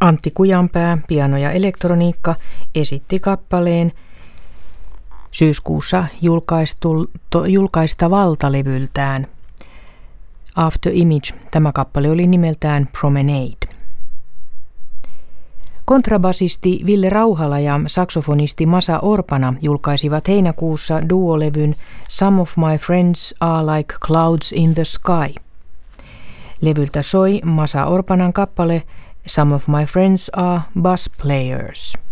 Antti Kujanpää, piano ja elektroniikka, esitti kappaleen syyskuussa julkaistavalta levyltään After Image. Tämä kappale oli nimeltään Promenade. Kontrabasisti Ville Rauhala ja saksofonisti Masa Orpana julkaisivat heinäkuussa duolevyn Some of My Friends Are Like Clouds in the Sky. Levyltä soi Masa Orpanan kappale Some of My Friends Are Bass Players.